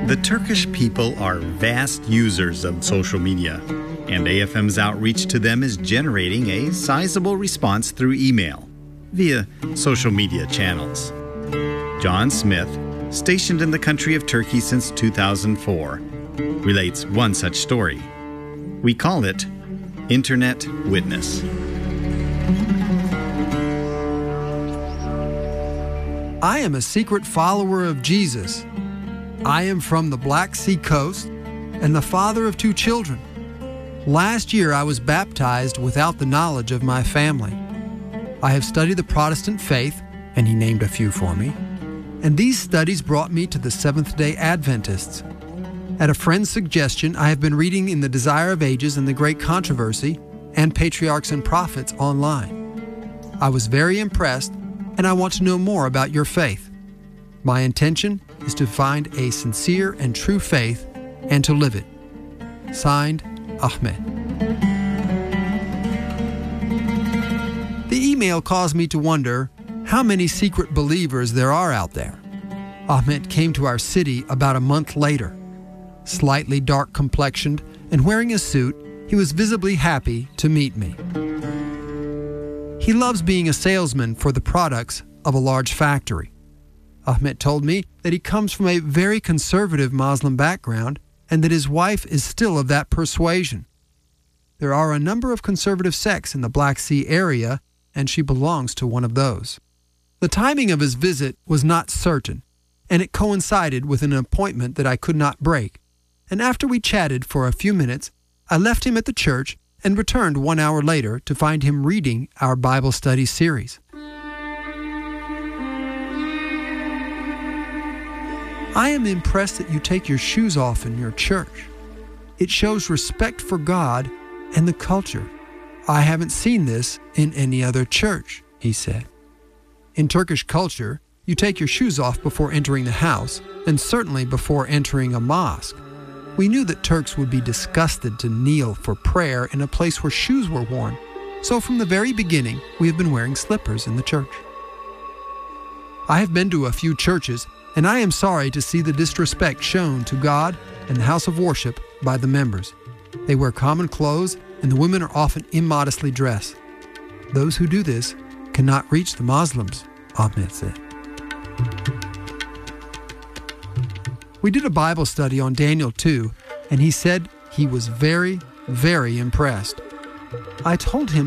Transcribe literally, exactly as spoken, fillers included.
The Turkish people are vast users of social media, and A F M's outreach to them is generating a sizable response through email via social media channels. John Smith, stationed in the country of Turkey since two thousand four, relates one such story. We call it Internet Witness. I am a secret follower of Jesus. I am from the Black Sea coast and the father of two children. Last year I was baptized without the knowledge of my family. I have studied the Protestant faith, and he named a few for me, and these studies brought me to the Seventh-day Adventists. At a friend's suggestion, I have been reading In the Desire of Ages and the Great Controversy and Patriarchs and Prophets online. I was very impressed, and I want to know more about your faith. My intention is to find a sincere and true faith and to live it. Signed, Ahmet. The email caused me to wonder how many secret believers there are out there. Ahmet came to our city about a month later. Slightly dark complexioned and wearing a suit, he was visibly happy to meet me. He loves being a salesman for the products of a large factory. Ahmet told me that he comes from a very conservative Muslim background and that his wife is still of that persuasion. There are a number of conservative sects in the Black Sea area, and she belongs to one of those. The timing of his visit was not certain, and it coincided with an appointment that I could not break. And after we chatted for a few minutes, I left him at the church and returned one hour later to find him reading our Bible study series. I am impressed that you take your shoes off in your church. It shows respect for God and the culture. I haven't seen this in any other church, he said. In Turkish culture, you take your shoes off before entering the house, and certainly before entering a mosque. We knew that Turks would be disgusted to kneel for prayer in a place where shoes were worn, so from the very beginning, we have been wearing slippers in the church. I have been to a few churches, and I am sorry to see the disrespect shown to God and the house of worship by the members. They wear common clothes, and the women are often immodestly dressed. Those who do this cannot reach the Muslims, Ahmet said. We did a Bible study on Daniel two, and he said he was very, very impressed. I told him